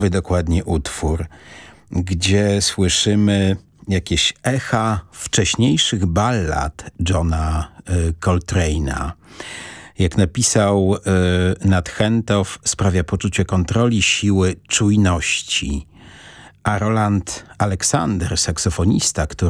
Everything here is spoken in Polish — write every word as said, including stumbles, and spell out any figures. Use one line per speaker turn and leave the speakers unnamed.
dokładnie utwór, gdzie słyszymy jakieś echa wcześniejszych ballad Johna y, Coltrane'a. Jak napisał y, Nat Hentoff, sprawia poczucie kontroli, siły, czujności. A Roland Alexander, saksofonista, który